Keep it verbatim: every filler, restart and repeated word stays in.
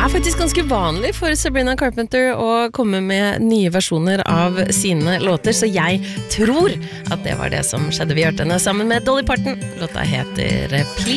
er faktisk ganske vanlig for Sabrina Carpenter å komme med nye versjoner av sine låter, så jeg tror at det var det som skjedde. Vi hørte henne sammen med Dolly Parton. Låta heter Please.